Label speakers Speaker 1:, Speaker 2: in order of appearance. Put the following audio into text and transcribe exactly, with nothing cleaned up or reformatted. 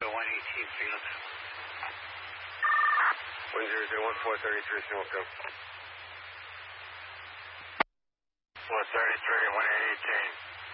Speaker 1: one eighteen Phoenix.
Speaker 2: one zero zero one four thirty-three, single code.
Speaker 1: four thirty-three, one eighteen.